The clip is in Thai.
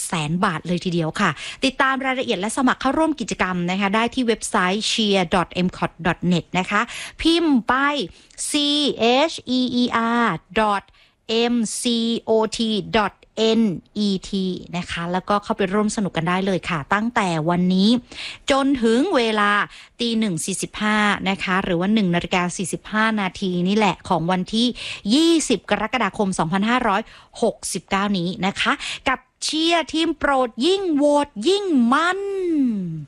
700,000 บาทเลยทีเดียวค่ะติดตามรายละเอียดและสมัครเข้าร่วมกิจกรรมนะคะได้ที่เว็บไซต์ cheer.mcot.net นะคะพิมพ์ไป cheer.mcot.net นะคะแล้วก็เข้าไปร่วมสนุกกันได้เลยค่ะตั้งแต่วันนี้จนถึงเวลา 1:45 นะคะหรือว่า 1:45 นาทีนี่แหละของวันที่ 20 กรกฎาคม 2569 นี้นะคะกับเชียร์ทีมโปรดยิ่งโหวตยิ่งมัน